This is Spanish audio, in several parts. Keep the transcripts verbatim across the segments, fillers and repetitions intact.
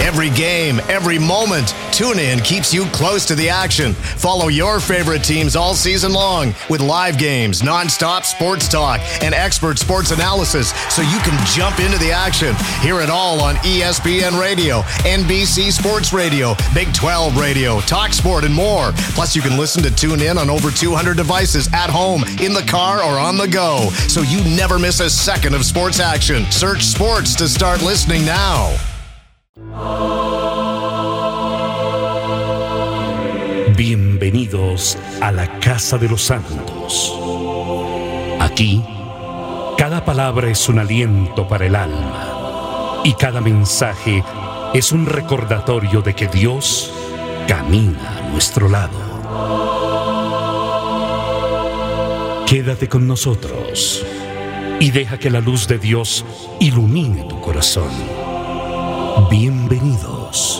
Every game, every moment, TuneIn keeps you close to the action. Follow your favorite teams all season long with live games, nonstop sports talk, and expert sports analysis so you can jump into the action. Hear it all on E S P N Radio, N B C Sports Radio, Big twelve Radio, TalkSport, and more. Plus, you can listen to TuneIn on over two hundred devices at home, in the car, or on the go, so you never miss a second of sports action. Search sports to start listening now. Bienvenidos a la Casa de los Santos. Aquí, cada palabra es un aliento para el alma y cada mensaje es un recordatorio de que Dios camina a nuestro lado. Quédate con nosotros y deja que la luz de Dios ilumine tu corazón. Bienvenidos.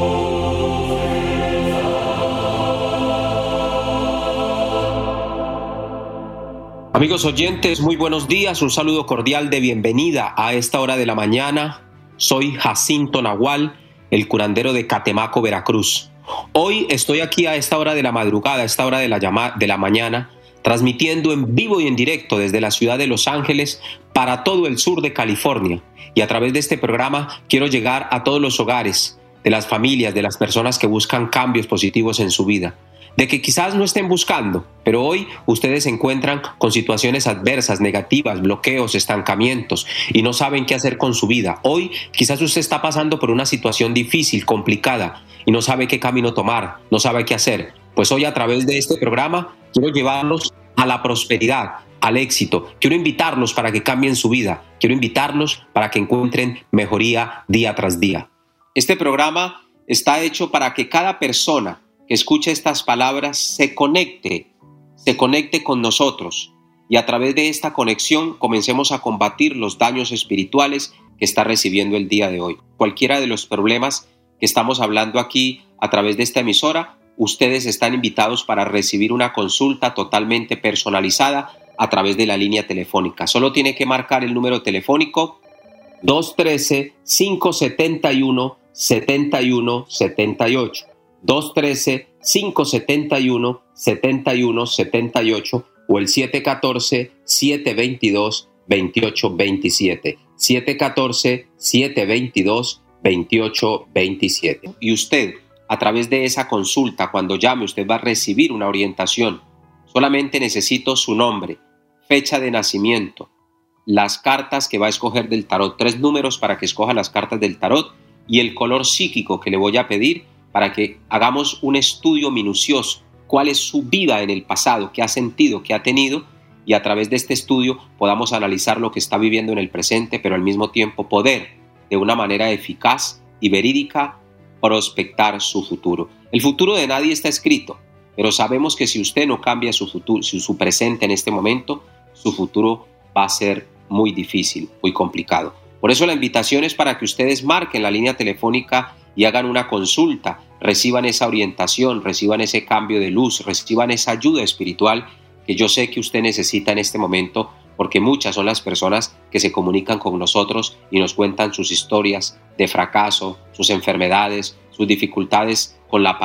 Amigos oyentes, muy buenos días. Un saludo cordial de bienvenida a esta hora de la mañana. Soy Jacinto Nahual, el curandero de Catemaco, Veracruz. Hoy estoy aquí a esta hora de la madrugada, a esta hora de la, llama- de la mañana, transmitiendo en vivo y en directo desde la ciudad de Los Ángeles para todo el sur de California. Y a través de este programa quiero llegar a todos los hogares, de las familias, de las personas que buscan cambios positivos en su vida. De que quizás no estén buscando, pero hoy ustedes se encuentran con situaciones adversas, negativas, bloqueos, estancamientos y no saben qué hacer con su vida. Hoy quizás usted está pasando por una situación difícil, complicada y no sabe qué camino tomar, no sabe qué hacer. Pues hoy a través de este programa quiero llevarlos a la prosperidad, al éxito. Quiero invitarlos para que cambien su vida. Quiero invitarlos para que encuentren mejoría día tras día. Este programa está hecho para que cada persona que escuche estas palabras se conecte, se conecte con nosotros y a través de esta conexión comencemos a combatir los daños espirituales que está recibiendo el día de hoy. Cualquiera de los problemas que estamos hablando aquí a través de esta emisora, ustedes están invitados para recibir una consulta totalmente personalizada a través de la línea telefónica. Solo tiene que marcar el número telefónico dos uno tres, cinco siete uno, siete uno siete ocho. dos uno tres, cinco siete uno, siete uno siete ocho o el siete uno cuatro, siete dos dos, dos ocho dos siete. siete uno cuatro, siete dos dos, dos ocho dos siete. Y usted, a través de esa consulta, cuando llame, usted va a recibir una orientación. Solamente necesito su nombre, fecha de nacimiento, las cartas que va a escoger del tarot, tres números para que escoja las cartas del tarot y el color psíquico que le voy a pedir para que hagamos un estudio minucioso. Cuál es su vida en el pasado, qué ha sentido, qué ha tenido, y a través de este estudio podamos analizar lo que está viviendo en el presente, pero al mismo tiempo poder, de una manera eficaz y verídica, prospectar su futuro. El futuro de nadie está escrito, pero sabemos que si usted no cambia su futuro, su, su presente en este momento, su futuro va a ser muy difícil, muy complicado. Por eso la invitación es para que ustedes marquen la línea telefónica y hagan una consulta, reciban esa orientación, reciban ese cambio de luz, reciban esa ayuda espiritual que yo sé que usted necesita en este momento, porque muchas son las personas que se comunican con nosotros y nos cuentan sus historias de fracaso, sus enfermedades, sus dificultades con la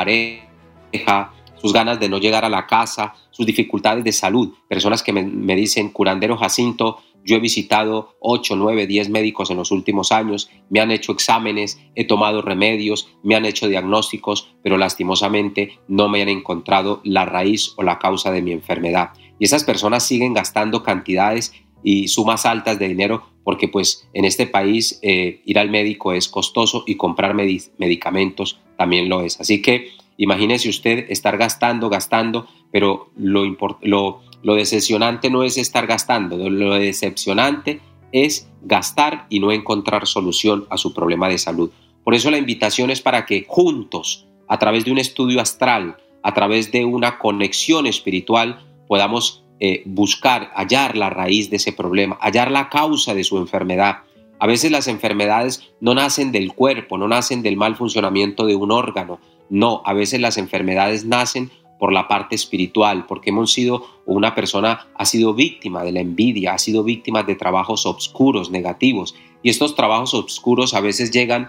pareja, sus ganas de no llegar a la casa, sus dificultades de salud. Personas que me, me dicen, curandero Jacinto, yo he visitado ocho, nueve, diez médicos en los últimos años, me han hecho exámenes, he tomado remedios, me han hecho diagnósticos, pero lastimosamente no me han encontrado la raíz o la causa de mi enfermedad. Y esas personas siguen gastando cantidades y sumas altas de dinero porque pues en este país eh, ir al médico es costoso y comprar medic- medicamentos también lo es. Así que imagínese usted estar gastando, gastando, pero lo, import- lo, lo decepcionante no es estar gastando, lo decepcionante es gastar y no encontrar solución a su problema de salud. Por eso la invitación es para que juntos, a través de un estudio astral, a través de una conexión espiritual, podamos eh, buscar, hallar la raíz de ese problema, hallar la causa de su enfermedad. A veces las enfermedades no nacen del cuerpo, no nacen del mal funcionamiento de un órgano. No, a veces las enfermedades nacen por la parte espiritual, porque hemos sido, una persona ha sido víctima de la envidia, ha sido víctima de trabajos oscuros, negativos. Y estos trabajos oscuros a veces llegan